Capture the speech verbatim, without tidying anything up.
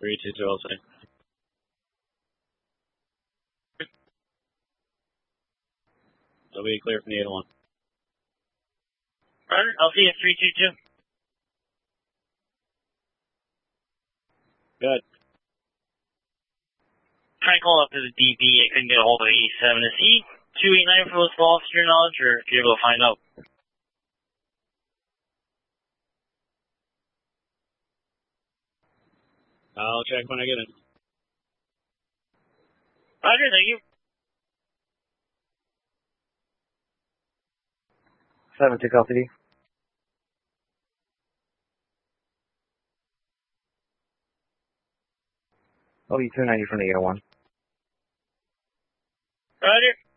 three two two, I'll say. It'll be clear from the eight oh one. Roger, I'll see you at three two two. Good. Trying to call up to the D B. I couldn't get a hold of the E seven. Is he two eight nine for those falls to your knowledge, or if you're able to find out? I'll check when I get in. Roger, thank you. seven two L T D. O B two ninety from the eight oh one. Roger.